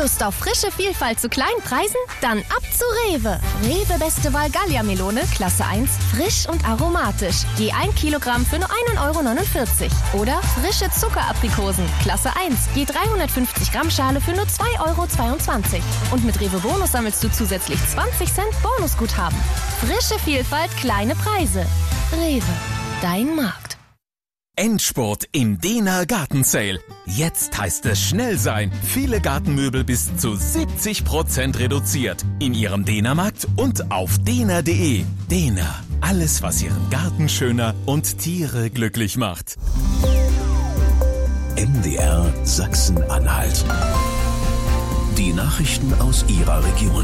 Lust auf frische Vielfalt zu kleinen Preisen? Dann ab zu Rewe. Rewe Beste Wahl Gallia-Melone, Klasse 1, frisch und aromatisch. Je 1 Kilogramm für nur 1,49 €. Oder frische Zuckeraprikosen, Klasse 1, je 350 Gramm Schale für nur 2,22 €. Und mit Rewe Bonus sammelst du zusätzlich 20 Cent Bonusguthaben. Frische Vielfalt, kleine Preise. Rewe, dein Markt. Endspurt im Dehner Gartensale. Jetzt heißt es schnell sein. Viele Gartenmöbel bis zu 70% reduziert. In Ihrem Dehnermarkt und auf dehner.de. Dehner. Alles, was Ihren Garten schöner und Tiere glücklich macht. MDR Sachsen-Anhalt. Die Nachrichten aus Ihrer Region.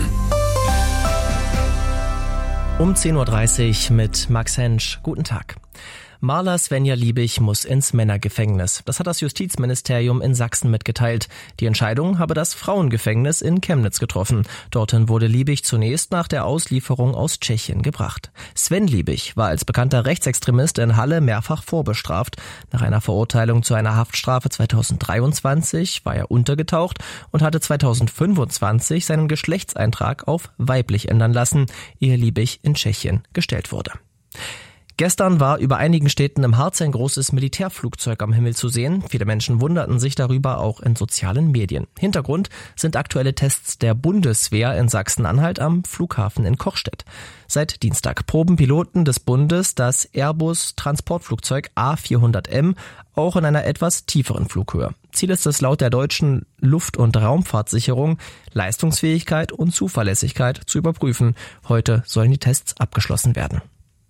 Um 10:30 Uhr mit Max Hensch. Guten Tag. Maler Svenja Liebig muss ins Männergefängnis. Das hat das Justizministerium in Sachsen mitgeteilt. Die Entscheidung habe das Frauengefängnis in Chemnitz getroffen. Dorthin wurde Liebig zunächst nach der Auslieferung aus Tschechien gebracht. Sven Liebig war als bekannter Rechtsextremist in Halle mehrfach vorbestraft. Nach einer Verurteilung zu einer Haftstrafe 2023 war er untergetaucht und hatte 2025 seinen Geschlechtseintrag auf weiblich ändern lassen, ehe Liebig in Tschechien gestellt wurde. Gestern war über einigen Städten im Harz ein großes Militärflugzeug am Himmel zu sehen. Viele Menschen wunderten sich darüber auch in sozialen Medien. Hintergrund sind aktuelle Tests der Bundeswehr in Sachsen-Anhalt am Flughafen in Kochstedt. Seit Dienstag proben Piloten des Bundes das Airbus-Transportflugzeug A400M auch in einer etwas tieferen Flughöhe. Ziel ist es laut der deutschen Luft- und Raumfahrtsicherung, Leistungsfähigkeit und Zuverlässigkeit zu überprüfen. Heute sollen die Tests abgeschlossen werden.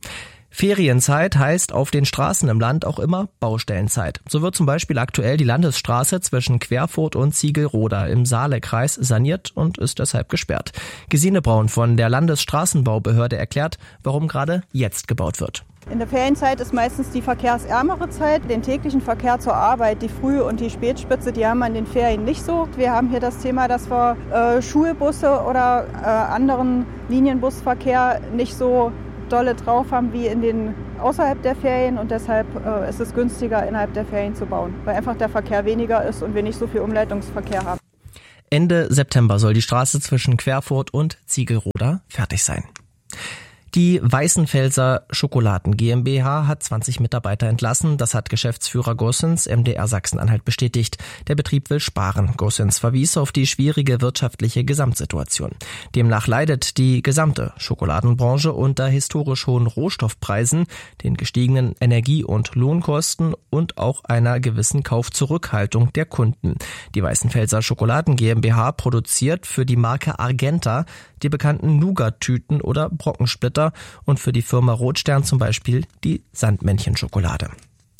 Ferienzeit heißt auf den Straßen im Land auch immer Baustellenzeit. So wird zum Beispiel aktuell die Landesstraße zwischen Querfurt und Ziegelroda im Saalekreis saniert und ist deshalb gesperrt. Gesine Braun von der Landesstraßenbaubehörde erklärt, warum gerade jetzt gebaut wird. In der Ferienzeit ist meistens die verkehrsärmere Zeit. Den täglichen Verkehr zur Arbeit, die Früh- und die Spätspitze, die haben wir in den Ferien nicht so. Wir haben hier das Thema, dass wir Schulbusse oder anderen Linienbusverkehr nicht so dolle drauf haben wie außerhalb der Ferien und deshalb ist es günstiger, innerhalb der Ferien zu bauen, weil einfach der Verkehr weniger ist und wir nicht so viel Umleitungsverkehr haben. Ende September soll die Straße zwischen Querfurt und Ziegelroda fertig sein. Die Weißenfelser Schokoladen GmbH hat 20 Mitarbeiter entlassen. Das hat Geschäftsführer Gossens MDR Sachsen-Anhalt bestätigt. Der Betrieb will sparen. Gossens verwies auf die schwierige wirtschaftliche Gesamtsituation. Demnach leidet die gesamte Schokoladenbranche unter historisch hohen Rohstoffpreisen, den gestiegenen Energie- und Lohnkosten und auch einer gewissen Kaufzurückhaltung der Kunden. Die Weißenfelser Schokoladen GmbH produziert für die Marke Argenta die bekannten Nougat-Tüten oder Brockensplitter und für die Firma Rotstern zum Beispiel die Sandmännchenschokolade.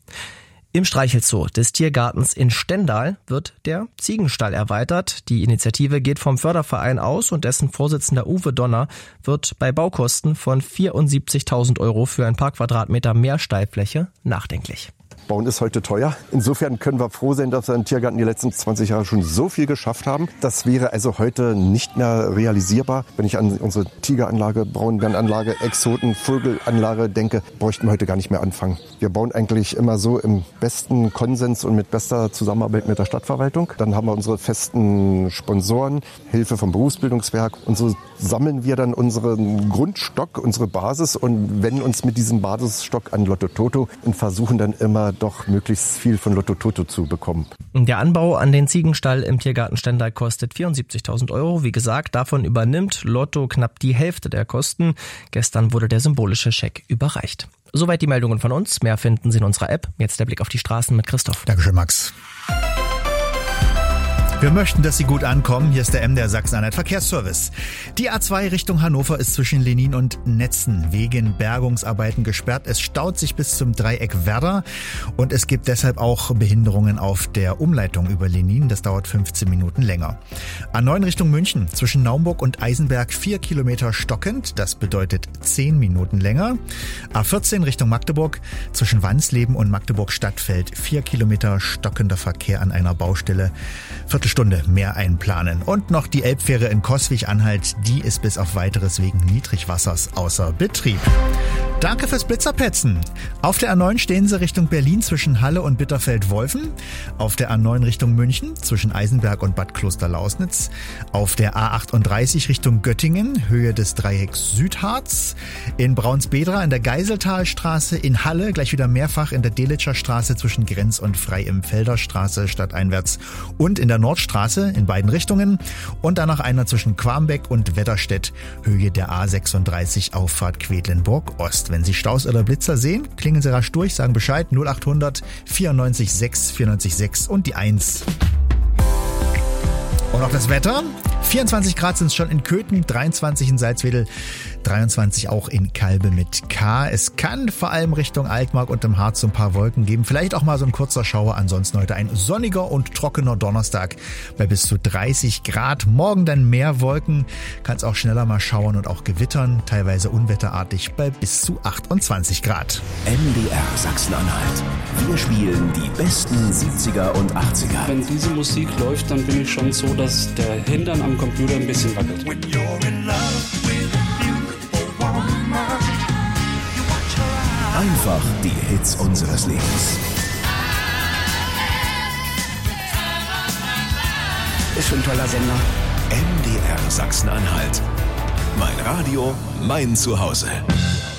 Im Streichelzoo des Tiergartens in Stendal wird der Ziegenstall erweitert. Die Initiative geht vom Förderverein aus und dessen Vorsitzender Uwe Donner wird bei Baukosten von 74.000 € für ein paar Quadratmeter mehr Stallfläche nachdenklich. Bauen ist heute teuer. Insofern können wir froh sein, dass wir im Tiergarten die letzten 20 Jahre schon so viel geschafft haben. Das wäre also heute nicht mehr realisierbar. Wenn ich an unsere Tigeranlage, Braunbärenanlage, Exoten, Vogelanlage denke, bräuchten wir heute gar nicht mehr anfangen. Wir bauen eigentlich immer so im besten Konsens und mit bester Zusammenarbeit mit der Stadtverwaltung. Dann haben wir unsere festen Sponsoren, Hilfe vom Berufsbildungswerk und so sammeln wir dann unseren Grundstock, unsere Basis und wenden uns mit diesem Basisstock an Lotto Toto und versuchen dann immer doch möglichst viel von Lotto Toto zu bekommen. Der Anbau an den Ziegenstall im Tiergarten Stendal kostet 74.000 €. Wie gesagt, davon übernimmt Lotto knapp die Hälfte der Kosten. Gestern wurde der symbolische Scheck überreicht. Soweit die Meldungen von uns. Mehr finden Sie in unserer App. Jetzt der Blick auf die Straßen mit Christoph. Dankeschön, Max. Wir möchten, dass Sie gut ankommen. Hier ist der MDR Sachsen-Anhalt Verkehrsservice. Die A2 Richtung Hannover ist zwischen Lenin und Netzen wegen Bergungsarbeiten gesperrt. Es staut sich bis zum Dreieck Werder und es gibt deshalb auch Behinderungen auf der Umleitung über Lenin. Das dauert 15 Minuten länger. A9 Richtung München zwischen Naumburg und Eisenberg 4 Kilometer stockend. Das bedeutet 10 Minuten länger. A14 Richtung Magdeburg zwischen Wansleben und Magdeburg Stadtfeld 4 Kilometer stockender Verkehr an einer Baustelle. Viertelstunde mehr einplanen. Und noch die Elbfähre in Coswig-Anhalt, die ist bis auf Weiteres wegen Niedrigwassers außer Betrieb. Danke fürs Blitzerpetzen. Auf der A9 stehen sie Richtung Berlin zwischen Halle und Bitterfeld-Wolfen. Auf der A9 Richtung München zwischen Eisenberg und Bad Klosterlausnitz. Auf der A38 Richtung Göttingen, Höhe des Dreiecks Südharz. In Braunsbedra in der Geiseltalstraße. In Halle gleich wieder mehrfach in der Delitscher Straße zwischen Grenz und Frei-im-Felder Straße stadteinwärts. Und in der Nordstraße in beiden Richtungen. Und dann noch einer zwischen Quarmbeck und Wedderstedt, Höhe der A36 Auffahrt Quedlinburg Ost. Wenn Sie Staus oder Blitzer sehen, klingen Sie rasch durch, sagen Bescheid 0800 94 6 94 6 und die 1. Und auch das Wetter. 24 Grad sind es schon in Köthen, 23 in Salzwedel, 23 auch in Kalbe mit K. Es kann vor allem Richtung Altmark und im Harz so ein paar Wolken geben. Vielleicht auch mal so ein kurzer Schauer. Ansonsten heute ein sonniger und trockener Donnerstag bei bis zu 30 Grad. Morgen dann mehr Wolken. Kann es auch schneller mal schauern und auch gewittern. Teilweise unwetterartig bei bis zu 28 Grad. MDR Sachsen-Anhalt. Wir spielen die besten 70er und 80er. Wenn diese Musik läuft, dann bin ich schon so, dass der Hintern am Computer ein bisschen wackelt. Einfach die Hits unseres Lebens. Ist schon ein toller Sender. MDR Sachsen-Anhalt. Mein Radio, mein Zuhause.